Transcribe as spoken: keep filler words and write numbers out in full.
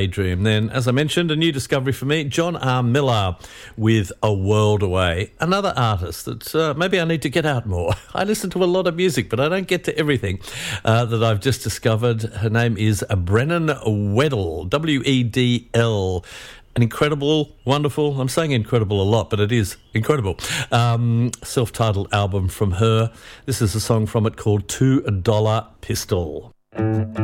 Dream. Then, as I mentioned, a new discovery for me, John R. Miller with A World Away. Another artist that uh, maybe I need to get out more. I listen to a lot of music, but I don't get to everything uh, that I've just discovered. Her name is Brennan Weddle, W E D L. An incredible, wonderful, I'm saying incredible a lot, but it is incredible, um, self-titled album from her. This is a song from it called Two Dollar Pistol.